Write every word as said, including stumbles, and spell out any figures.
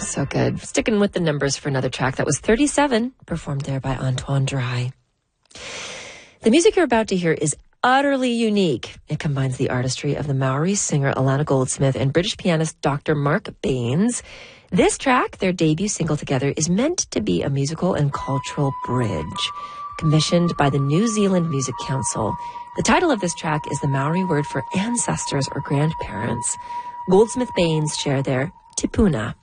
So good. Sticking with the numbers for another track that was thirty-seven, performed there by Antoine Dry. The music you're about to hear is utterly unique. It combines the artistry of the Maori singer Alana Goldsmith and British pianist Doctor Mark Baines. This track, their debut single together, is meant to be a musical and cultural bridge, commissioned by the New Zealand Music Council. The title of this track is the Maori word for ancestors or grandparents. Goldsmith Baines share their tipuna.